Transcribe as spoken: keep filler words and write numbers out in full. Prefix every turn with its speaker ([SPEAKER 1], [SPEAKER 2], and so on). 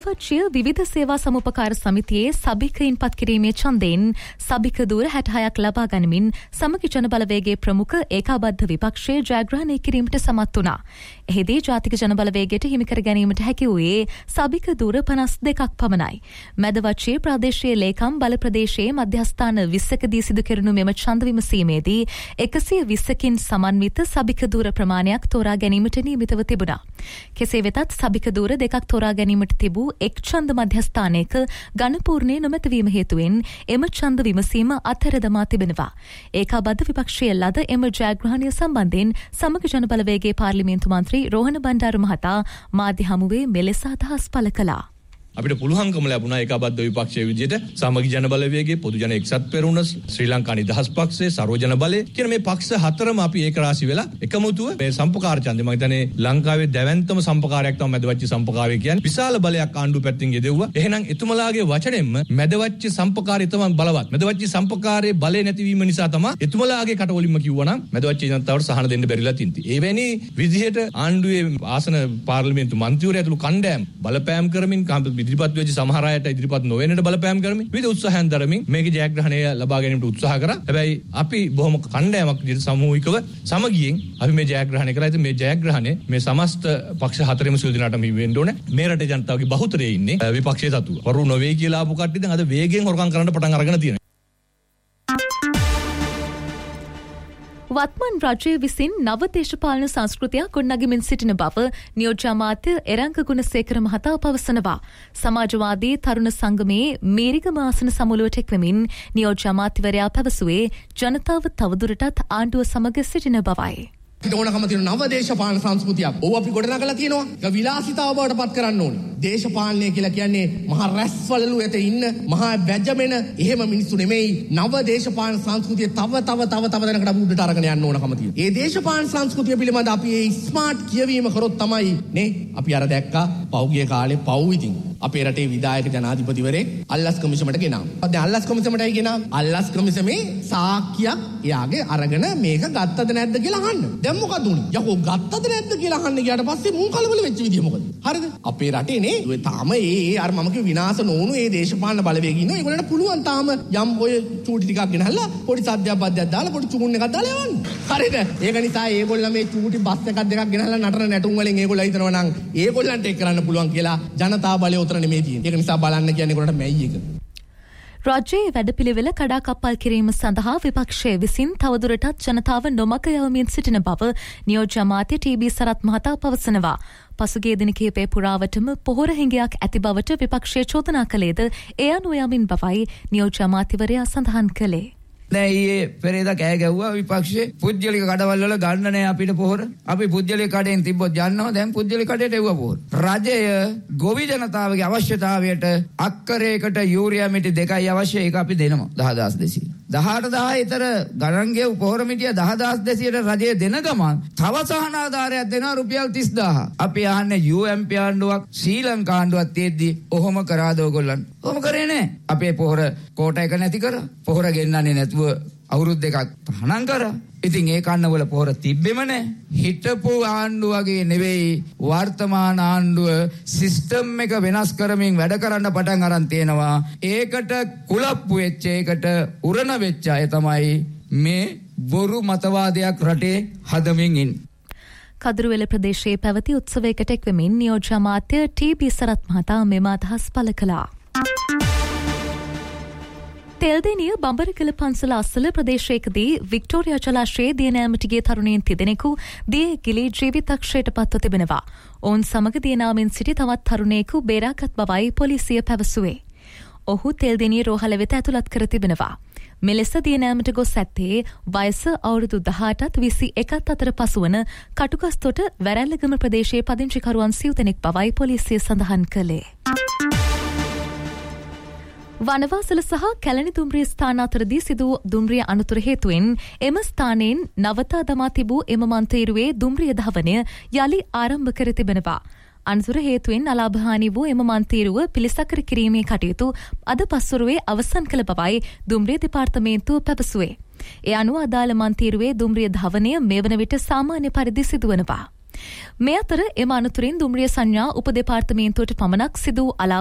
[SPEAKER 1] වර්ෂීය විවිධ සේවා සමුපකාර සමිතියේ සභිකයින් පත් කිරීමේ ඡන්දයෙන් සභික දූර හැටහයක් ලබා ගනිමින් සමගි ජන බලවේගයේ ප්‍රමුඛ ඒකාබද්ධ විපක්ෂයේ ජයග්‍රහණය කිරීමට සමත් වුණා. එහිදී ජාතික ජන බලවේගයට හිමි කර ගැනීමට හැකි වූයේ සභික දූර පනස් දෙකක් පමණයි. මැද වර්ෂයේ ප්‍රාදේශීය ලේකම් බල ප්‍රදේශයේ මධ්‍යස්ථාන විස්සකදී සිදු කෙරුණු මෙම ඡන්ද විමසීමේදී එකසිය විස්සකින් සමන්විත සභික දූර ප්‍රමාණයක් තෝරා ගැනීමට නියමිතව තිබුණා. කෙසේ වෙතත් සභික දූර දෙකක් තෝරා ගැනීමට තිබූ එක් ඡන්ද මධ්‍යස්ථානයක ගණපූර්ණය නොමැතිවීම හේතුවෙන් එම ඡන්ද විමසීම අත්හැර දමා තිබෙනවා. ඒකාබද්ධ විපක්ෂයේ ලද එම ජයග්‍රහණය සම්බන්ධයෙන් සමග ජන බලවේගයේ පාර්ලිමේන්තු මන්ත්‍රී රෝහණ බණ්ඩාරු මහතා මාධ්‍ය හමුවේ මෙලෙස අදහස් පළ කළා.
[SPEAKER 2] අපිට පුළුවන්කම ලැබුණා ඒකාබද්ධ විපක්ෂයේ විදිහට සමගි ජන බලවේගයේ පොදු ජන එක්සත් පෙරමුණ ශ්‍රී ලංකා නිදහස් පක්ෂය සර්වජන බලය කියන මේ පක්ෂ හතරම අපි ඒකරාශී වෙලා එකමුතුව මේ සම්පකාර ඡන්දය මම හිතන්නේ ලංකාවේ දැවැන්තම සම්පකාරයක් තමයි මැදවච්චි සම්පකාරය කියන්නේ විශාල බලයක් ආණ්ඩුව පැත්තෙන් යෙදුවා. එහෙනම් එතුමලාගේ වචනෙන්ම මැදවච්චි සම්පකාරය තමයි බලවත්. මැදවච්චි සම්පකාරයේ බලය නැතිවීම නිසා තමයි එතුමලාගේ කටවලින්ම කිව්වනම් මැදවච්චි ජනතාවට සහන දෙන්න බැරිලා තින්ති. එවැනි විදිහට ආණ්ඩුවේ ආසන පාර්ලිමේන්තු මන්ත්‍රීවරු ඇතුළු කණ්ඩායම් බලපෑම් කරමින් ඉදිරිපත් වෙච්ච සමහර අයට ඉදිරිපත් නොවෙන්නට බලපෑම් කරමින් විවිධ උත්සාහයන් දරමින් මේකේ ජයග්‍රහණය ලබා ගැනීමට උත්සාහ කරා. හැබැයි අපි බොහොම කණ්ඩායමක් විදිහට සමූහිකව සමගියෙන් අපි මේ ජයග්‍රහණය කරා. ඉතින් මේ ජයග්‍රහණය මේ සමස්ත පක්ෂ හතරෙම සියලු දෙනාටම වෙන්න ඕනේ. මේ රටේ ජනතාවගේ බහුතරයේ ඉන්නේ විපක්ෂයේ තතුව. වරු නොවේ කියලා ආපු කට්ටිය දැන් අද වේගයෙන් හොරකම් කරන්න පටන් අරගෙන තියෙනවා.
[SPEAKER 1] වත්මන් රජය විසින් නව දේශපාලන සංස්කෘතියක් ගොඩනගමින් සිටින බව නියෝජ්‍ය අමාත්‍ය එරංග ගුණසේකර මහතා පවසනවා. සමාජවාදී තරුණ සංගමයේ මේරිගම ආසන සමුළුවට එක්වමින් නියෝජ්‍ය අමාත්‍යවරයා පැවසුවේ ජනතාව තවදුරටත් ආණ්ඩුව සමග සිටින බවයි.
[SPEAKER 3] අපිට ඕනකම තියෙන නව දේශපාලන සංස්කෘතියක්. ඕව අපි ගොඩනගලා තියෙනවා. ඒක විලාසිතාව බවට පත් කරන්න ඕනේ. දේශපාලනය කියලා කියන්නේ මහා රැස්වලලු ඇත ඉන්න මහා වැජ්ජමෙන එහෙම මිනිස්සු නෙමෙයි. නව දේශපාලන සංස්කෘතිය තව තව තව තව දෙනකට උඩට අරගෙන යන්න ඕනකම තියෙනවා. ඒ දේශපාලන සංස්කෘතිය පිළිබඳ අපි ඒ ස්මාර්ට් කියවීම කරොත් තමයි නේ අපි අර දැක්කා පෞගිය කාලේ පව් ඉතින් අපේ රටේ විධායක ජනාධිපතිවරයෙක් අල්ලස් කොමිසමට ගෙනාවා. දැන් අල්ලස් කොමිසමටයි ගෙනාවා. අල්ලස් කොමිසමේ සාක්කියක් එයාගේ අරගෙන මේක ගත්තද නැද්ද කියලා අහන්න. දැන් මොකද උනේ? යකෝ ගත්තද නැද්ද කියලා අහන්න ගියාට පස්සේ මුන් කලබල වෙච්ච විදිය මොකද? හරිද? අපේ රටේ නේ තාම ඒ ඒ අර මම කිව්ව විනාශ නොවුණු ඒ දේශපාලන බලවේග ඉන්නවා. ඒගොල්ලන්ට පුළුවන් තාම යම් ඔය චූටි ටිකක් ගෙනහල්ලා පොඩි සද්දයක් බද්දයක් දාලා පොඩි චුමුන් එකක් දාලා යවන්න. හරිද? ඒක නිසා ඒගොල්ලෝ මේ චූටි බස් එකක් දෙකක් ගෙනහල්ලා නටන නැටුම් වලින් ඒගොල්ලෝ හිතනවා නම් ඒගොල්ලන්ට ඒක කරන්න පුළුවන් කියලා ජනතා බලය උතර නෙමෙයි තියෙන්නේ. ඒක නිසා බලන්න කියන්නේ ඒගොල්ලන්ට මැයි එක.
[SPEAKER 1] රජයේ වැඩපිළිවෙල කඩාකප්පල් කිරීම සඳහා විපක්ෂයේ විසින් තවදුරටත් ජනතාව නොමග යවමින් සිටින බව නියෝජ්‍ය අමාත්‍ය ටී.බී. සරත් මහතා පවසනවා. පසුගිය දින කිහිපය පුරාවටම පොහොර හිඟයක් ඇති බවට විපක්ෂය චෝදනා කළේද එය අනුව යමින් බවයි නියෝජ්‍ය අමාත්‍යවරයා සඳහන් කළේ.
[SPEAKER 4] දැන් ඊයේ පෙරේදා කෑ ගැව්වා විපක්ෂයේ පුජ්‍යලික කඩවල වල ගන්න නෑ අපිට පොහොර. අපි පුජ්‍යලික කඩෙන් තිබ්බොත් යන්නවා. දැන් පුජ්‍යලික කඩේට එව්වා පොහොර. රජය ගොවි ජනතාවගේ අවශ්‍යතාවයට අක්කරයකට යූරියා මිටි දෙකයි අවශ්‍ය. ඒක අපි දෙනවා දහදාස් දෙසීය. දහඅට දහය ඊතර ගණන් ගෙව් පොහොර මිටිය දහදාස් දෙසීයට රජය දෙන ගමන් තව සහන ආධාරයක් දෙනවා රුපියල් තිස් දාහ. අපි අහන්නේ යූ එම් පී ආණ්ඩුවක් ශ්‍රී ලංකා ආණ්ඩුවක් තියෙද්දි ඔහොම කරාද ඔයගොල්ලන්? ඔහොම කරේ නෑ. අපේ පොහොර කෝට එක නැති කරා. පොහොර ගෙන්නන්නේ නැතුව අවුරුදු දෙකක් තහනම් කරා. ඉතින් ඒ කන්නවල පොහොර තිබ්බෙම නෑ. හිටපු ආණ්ඩුව වගේ නෙවෙයි වර්තමාන ආණ්ඩුව සිස්ටම් එක වෙනස් කරමින් වැඩ කරන්න පටන් අරන් තියෙනවා. ඒකට කුලප්පු වෙච්ච ඒකට උරණ වෙච්ච අය තමයි මේ බොරු මතවාදයක් රටේ හදමින් ඉන්නේ.
[SPEAKER 1] කදුරුවෙල ප්‍රදේශයේ පැවති උත්සවයකට එක්වමින් නියෝජ්‍ය අමාත්‍ය ටී.බී. සරත් මහතා මෙම අදහස් පළ කළා. තෙල්දෙනිය බඹරකල පන්සල අස්සල ප්‍රදේශයකදී වික්ටෝරියා ජලාශයේ දිය නෑමට ගිය තරුණයින් තිදෙනෙකු දියේ ගිලී ජීවිතක්ෂයට පත්ව තිබෙනවා. ඔවුන් සමග දිය නාමින් සිටි තවත් තරුණයෙකු බේරාගත් බවයි පොලිසිය පැවසුවේ. ඔහු තෙල්දෙනිය රෝහල වෙත ඇතුළත් කර තිබෙනවා. මෙලෙස දිය නෑමට ගොස් ඇත්තේ වයස අවුරුදු දහඅටත් විසි එකත් අතර පසුවන කටුගස්තොට වැරැල්ලගම ප්‍රදේශයේ පදිංචිකරුවන් සිව් දෙනෙක් බවයි පොලිසිය සඳහන් කළේ. වනවාසල සහ කැලණි දුම්රිය ස්ථාන අතරදී සිදු දුම්රිය අනතුර හේතුවෙන් එම ස්ථානයෙන් නවතා දමා තිබූ එම මන්තීරුවේ දුම්රිය ධාවනය යළි ආරම්භ කර තිබෙනවා. අනතුර හේතුවෙන් අලාභහානි වූ එම මන්තීරුව පිළිසකර කිරීමේ කටයුතු අද පස්වරුවේ අවසන් කළ බවයි දුම්රිය දෙපාර්තමේන්තුව පැවසුවේ. ඒ අනුව අදාළ මන්තීරුවේ දුම්රිය ධාවනය මේ වන විට සාමාන්‍ය පරිදි සිදුවනවා. මේ අතර එම අනතුරින් දුම්රිය සංඥා උප දෙපාර්තමේන්තුවට පමණක් සිදු අලා